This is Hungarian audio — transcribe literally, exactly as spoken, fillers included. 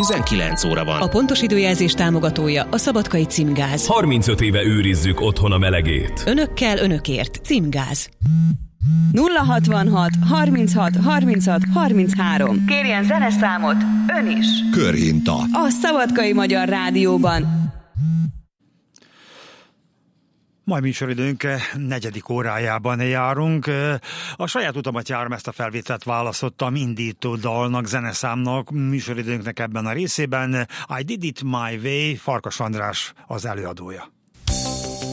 tizenkilenc óra van. A pontos időjelzés támogatója a Szabadkai Címgáz. harmincöt éve őrizzük otthon a melegét. Önökkel, önökért. Címgáz. nulla hatvanhat harminchat harminchat harminchárom. Kérjen zeneszámot ön is. Körhinta. A Szabadkai Magyar Rádióban. Mai műsoridőnk negyedik órájában járunk. A saját utamat járom, ezt a felvételt választottam indító dalnak, zeneszámnak, műsoridőnknek ebben a részében. I Did It My Way, Farkas András az előadója.